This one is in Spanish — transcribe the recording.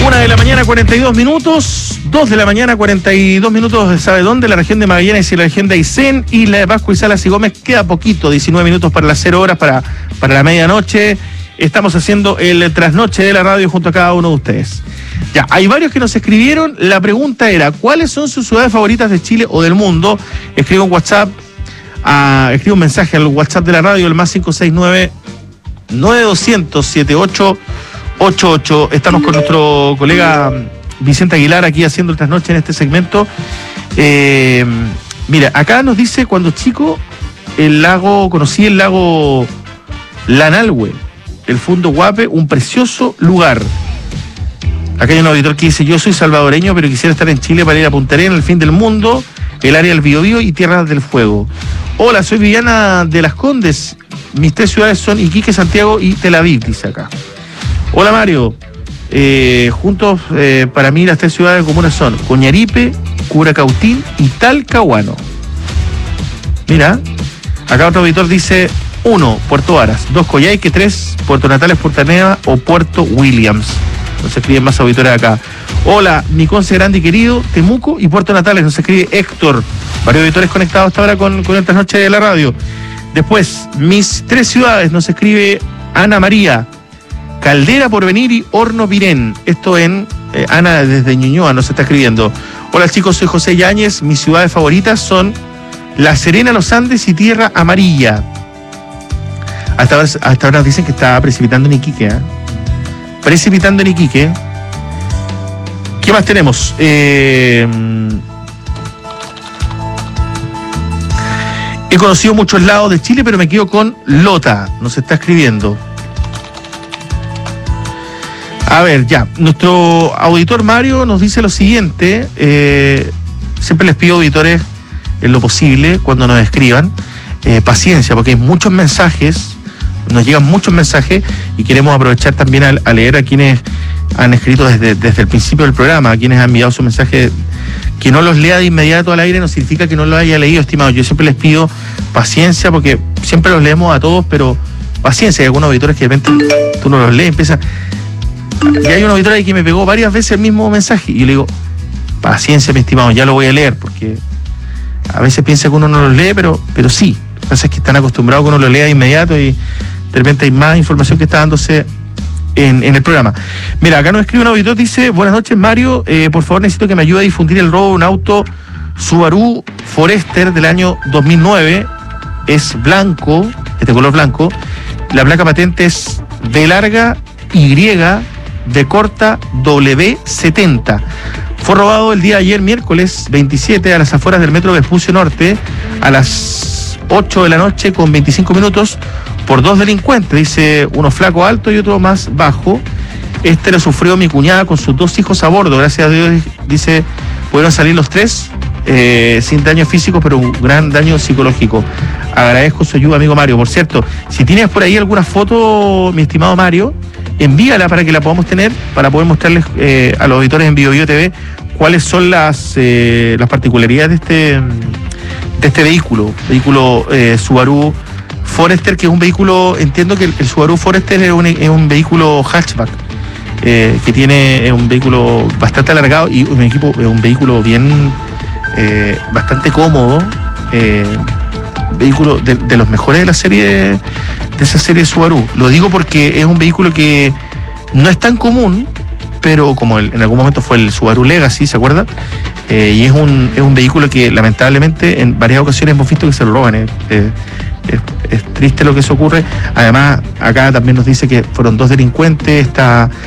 1:42 a.m, 2 de la mañana, 42 minutos, ¿sabe dónde? La región de Magallanes y la región de Aysén, Isla de Pascua y Salas y Gómez. Queda poquito, 19 minutos para las 0 horas, para la medianoche. Estamos haciendo el trasnoche de la radio junto a cada uno de ustedes. Ya, hay varios que nos escribieron. La pregunta era, ¿cuáles son sus ciudades favoritas de Chile o del mundo? Escribe un WhatsApp, escribe un mensaje al WhatsApp de la radio, el más 569-9200-7888. Estamos con nuestro colega Vicente Aguilar aquí haciendo el trasnoche en este segmento. Mira, acá nos dice, cuando chico, conocí el lago Lanalhue, el Fundo Guape, un precioso lugar. Acá hay un auditor que dice, yo soy salvadoreño, pero quisiera estar en Chile para ir a Punta Arenas, el fin del mundo, el área del Biobío y Tierras del Fuego. Hola, soy Viviana de Las Condes. Mis 3 ciudades son Iquique, Santiago y Tel Aviv, dice acá. Hola, Mario. Juntos, para mí las 3 ciudades comunes son Coñaripe, Curacautín y Talcahuano. Mira, acá otro auditor dice 1, Puerto Varas, 2, Coyhaique, 3, Puerto Natales, Punta Arenas o Puerto Williams. Nos escriben más auditores acá. Hola, mi Conce grande y querido, Temuco y Puerto Natales. Nos escribe Héctor. Varios auditores conectados hasta ahora con el trasnoche de la radio. Después, mis 3 ciudades, nos escribe Ana María, Caldera, Porvenir y Horno Pirén. Esto en Ana desde Ñuñoa nos está escribiendo. Hola chicos, soy José Yáñez. Mis ciudades favoritas son La Serena, Los Andes y Tierra Amarilla. Hasta ahora nos dicen que está precipitando en Iquique, Precipitando en Iquique. ¿Qué más tenemos? He conocido muchos lados de Chile, pero me quedo con Lota. Nos está escribiendo. A ver, ya. Nuestro auditor Mario nos dice lo siguiente. Siempre les pido, auditores, en lo posible, cuando nos escriban, paciencia, porque hay muchos mensajes. Nos llegan muchos mensajes y queremos aprovechar también a leer a quienes han escrito desde el principio del programa, a quienes han enviado su mensaje. Que no los lea de inmediato al aire no significa que no lo haya leído, estimados. Yo siempre les pido paciencia, porque siempre los leemos a todos, pero paciencia. Hay algunos auditores que de repente tú no los lees, empieza. Y hay un auditor ahí que me pegó varias veces el mismo mensaje y yo le digo, paciencia, mi estimado, ya lo voy a leer, porque a veces piensa que uno no los lee, pero sí. Lo que pasa es que están acostumbrados a que uno lo lea de inmediato y de repente hay más información que está dándose en el programa. Mira, acá nos escribe un auditor, dice, buenas noches Mario, por favor necesito que me ayude a difundir el robo de un auto Subaru Forester del año 2009, es blanco, este color blanco, la placa patente es B larga Y de corta W70. Fue robado el día de ayer, miércoles 27, a las afueras del metro Vespucio Norte, a las 8 de la noche con 25 minutos, por 2 delincuentes, dice, uno flaco alto y otro más bajo. Este lo sufrió mi cuñada con sus 2 hijos a bordo. Gracias a Dios, dice, pudieron salir los 3 sin daño físico, pero un gran daño psicológico. Agradezco su ayuda, amigo Mario. Por cierto, si tienes por ahí alguna foto, mi estimado Mario, envíala para que la podamos tener, para poder mostrarles a los auditores en Biobío TV cuáles son las particularidades de este vehículo Subaru Forester, que es un vehículo, entiendo que el Subaru Forester es un vehículo hatchback, que tiene un vehículo bastante alargado y un vehículo bien, bastante cómodo, vehículo de los mejores de la serie, de esa serie Subaru. Lo digo porque es un vehículo que no es tan común, pero como en algún momento fue el Subaru Legacy, ¿se acuerdan? Y es un vehículo que lamentablemente en varias ocasiones hemos visto que se lo roban. Es triste lo que eso ocurre. Además, acá también nos dice que fueron 2 delincuentes.